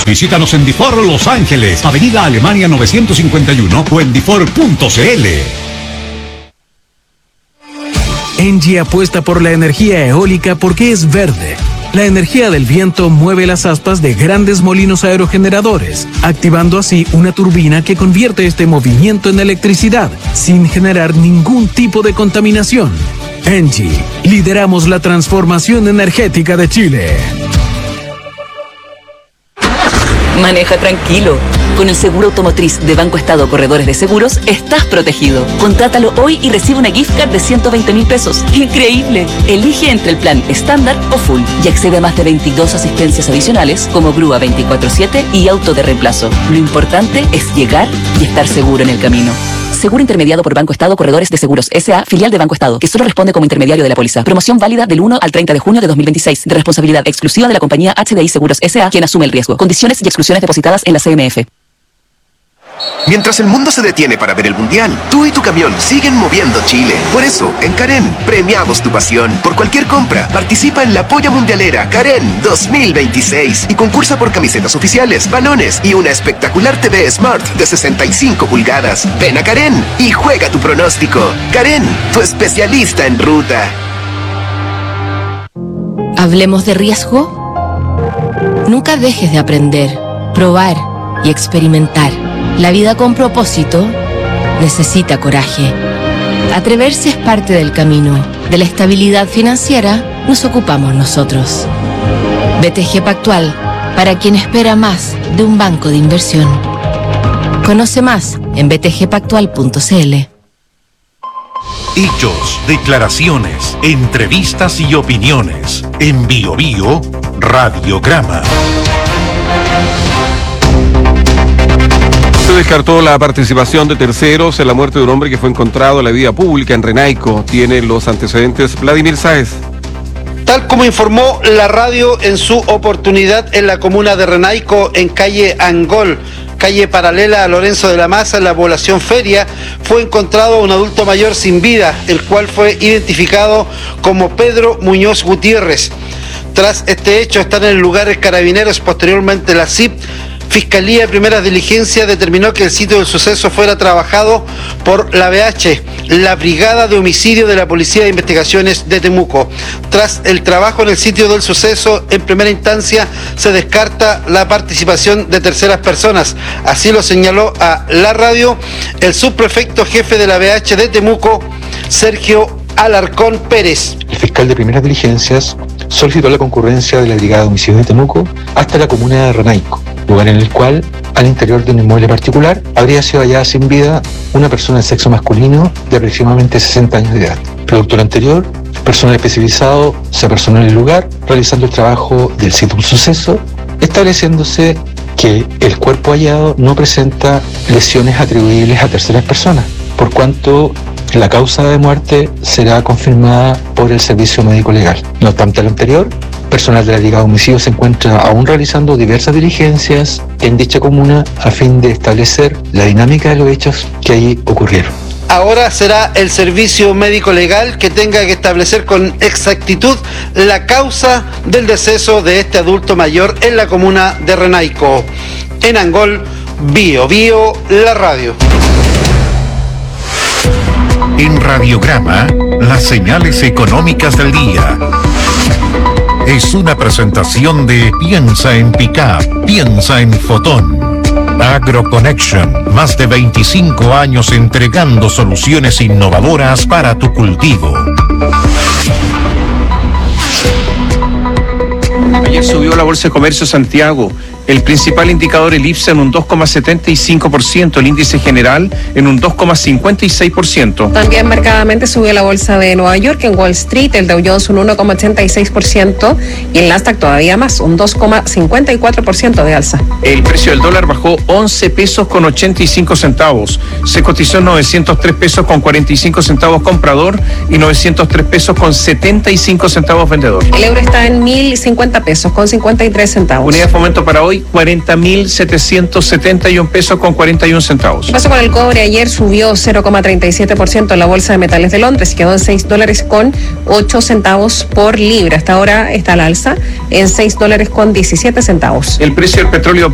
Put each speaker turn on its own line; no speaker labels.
Visítanos en Difor Los Ángeles, Avenida Alemania 951 o en difor.cl.
ENGIE apuesta por la energía eólica porque es verde. La energía del viento mueve las aspas de grandes molinos aerogeneradores, activando así una turbina que convierte este movimiento en electricidad, sin generar ningún tipo de contaminación. ENGIE, lideramos la transformación energética de Chile.
Maneja tranquilo. Con el seguro automotriz de Banco Estado Corredores de Seguros, estás protegido. Contrátalo hoy y recibe una gift card de 120.000 pesos. ¡Increíble! Elige entre el plan estándar o full y accede a más de 22 asistencias adicionales como grúa 24/7 y auto de reemplazo. Lo importante es llegar y estar seguro en el camino. Seguro intermediado por Banco Estado Corredores de Seguros S.A., filial de Banco Estado, que solo responde como intermediario de la póliza. Promoción válida del 1 al 30 de junio de 2026, de responsabilidad exclusiva de la compañía HDI Seguros S.A., quien asume el riesgo. Condiciones y exclusiones depositadas en la CMF.
Mientras el mundo se detiene para ver el Mundial, tú y tu camión siguen moviendo Chile. Por eso, en Karen, premiamos tu pasión. Por cualquier compra, participa en la Polla Mundialera Karen 2026 y concursa por camisetas oficiales, balones y una espectacular TV Smart de 65 pulgadas. Ven a Karen y juega tu pronóstico. Karen, tu especialista en ruta.
¿Hablemos de riesgo? Nunca dejes de aprender, probar y experimentar. La vida con propósito necesita coraje. Atreverse es parte del camino. De la estabilidad financiera nos ocupamos nosotros. BTG Pactual, para quien espera más de un banco de inversión. Conoce más en btgpactual.cl.
Hechos, declaraciones, entrevistas y opiniones. En Bio Bio, Radiograma.
Se descartó la participación de terceros en la muerte de un hombre que fue encontrado en la vía pública en Renaico. Tiene los antecedentes Vladimir Sáez.
Tal como informó la radio en su oportunidad en la comuna de Renaico, en calle Angol, calle paralela a Lorenzo de la Maza, en la población Feria, fue encontrado un adulto mayor sin vida, el cual fue identificado como Pedro Muñoz Gutiérrez. Tras este hecho están en el lugar carabineros. Posteriormente la CIP, Fiscalía de Primeras Diligencias, determinó que el sitio del suceso fuera trabajado por la BH, la Brigada de Homicidio de la Policía de Investigaciones de Temuco. Tras el trabajo en el sitio del suceso, en primera instancia se descarta la participación de terceras personas. Así lo señaló a la radio el subprefecto jefe de la BH de Temuco, Sergio Alarcón Pérez.
El fiscal de Primeras Diligencias solicitó la concurrencia de la Brigada de Homicidios de Temuco hasta la comuna de Renaico, lugar en el cual, al interior de un inmueble particular, habría sido hallada sin vida una persona de sexo masculino de aproximadamente 60 años de edad. Producto de lo anterior, el personal especializado se apersonó en el lugar, realizando el trabajo del sitio del suceso, estableciéndose que el cuerpo hallado no presenta lesiones atribuibles a terceras personas, por cuanto la causa de muerte será confirmada por el servicio médico legal. No obstante lo anterior, personal de la Brigada de Homicidios se encuentra aún realizando diversas diligencias en dicha comuna a fin de establecer la dinámica de los hechos que allí ocurrieron.
Ahora será el servicio médico legal que tenga que establecer con exactitud la causa del deceso de este adulto mayor en la comuna de Renaico. En Angol, Bio Bio, la radio.
En Radiograma, las señales económicas del día. Es una presentación de Piensa en Pickup, piensa en Fotón. AgroConnection, más de 25 años entregando soluciones innovadoras para tu cultivo.
Ayer subió la Bolsa de Comercio Santiago. El principal indicador, el IPSA, en un 2,75%, el índice general en un 2,56%.
También marcadamente subió la bolsa de Nueva York. En Wall Street el Dow Jones un 1,86% y el Nasdaq todavía más, un 2,54% de alza.
El precio del dólar bajó 11 pesos con 85 centavos. Se cotizó en 903 pesos con 45 centavos comprador y 903 pesos con 75 centavos vendedor.
El euro está en 1.050 pesos con 53 centavos.
Unidad de fomento para hoy, 40.771 pesos con 41 centavos.
¿Qué pasó con el cobre? Ayer subió 0,37% en la Bolsa de Metales de Londres y quedó en $6 con 8 centavos por libra. Hasta ahora está al alza en $6 con 17 centavos.
El precio del petróleo